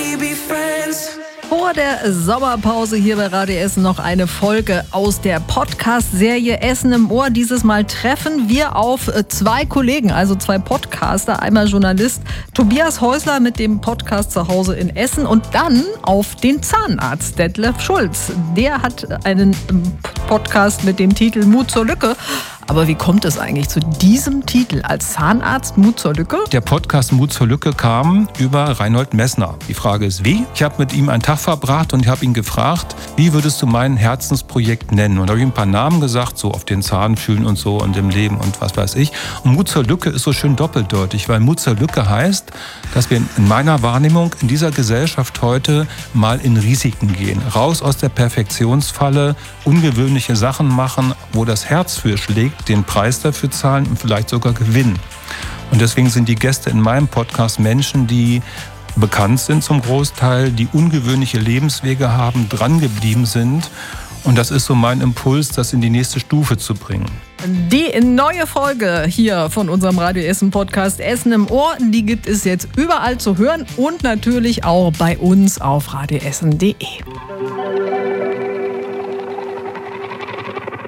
Vor der Sommerpause hier bei Radio Essen noch eine Folge aus der Podcast-Serie Essen im Ohr. Dieses Mal treffen wir auf zwei Kollegen, also zwei Podcaster. Einmal Journalist Tobias Häusler mit dem Podcast Zuhause in Essen und dann auf den Zahnarzt Detlef Schulz. Der hat einen Podcast mit dem Titel Mut zur Lücke. Aber wie kommt es eigentlich zu diesem Titel als Zahnarzt Mut zur Lücke? Der Podcast Mut zur Lücke kam über Reinhold Messner. Die Frage ist, wie? Ich habe mit ihm einen Tag verbracht und ich habe ihn gefragt, wie würdest du mein Herzensprojekt nennen? Und da habe ich ihm ein paar Namen gesagt, so auf den Zahn fühlen und so und im Leben und was weiß ich. Und Mut zur Lücke ist so schön doppeldeutig, weil Mut zur Lücke heißt, dass wir in meiner Wahrnehmung in dieser Gesellschaft heute mal in Risiken gehen. Raus aus der Perfektionsfalle, ungewöhnliche Sachen machen, wo das Herz für schlägt, den Preis dafür zahlen und vielleicht sogar gewinnen. Und deswegen sind die Gäste in meinem Podcast Menschen, die bekannt sind zum Großteil, die ungewöhnliche Lebenswege haben, dran geblieben sind. Und das ist so mein Impuls, das in die nächste Stufe zu bringen. Die neue Folge hier von unserem Radio Essen Podcast Essen im Ohr, die gibt es jetzt überall zu hören und natürlich auch bei uns auf radioessen.de.